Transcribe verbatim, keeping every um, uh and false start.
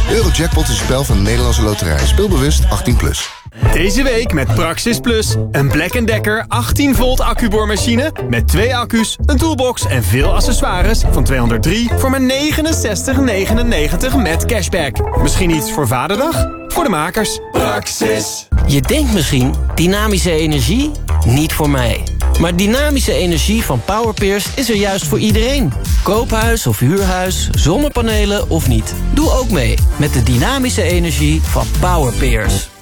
Eurojackpot is een spel van de Nederlandse Loterij. Speel bewust, achttien plus. Deze week met Praxis Plus. Een Black Decker achttien volt accuboormachine met twee accu's, een toolbox en veel accessoires van tweehonderddrie voor maar negenenzestig negenennegentig met cashback. Misschien iets voor Vaderdag? Voor de makers. Praxis. Je denkt misschien, dynamische energie? Niet voor mij. Maar dynamische energie van Powerpeers is er juist voor iedereen. Koophuis of huurhuis, zonnepanelen of niet. Doe ook mee met de dynamische energie van Powerpeers.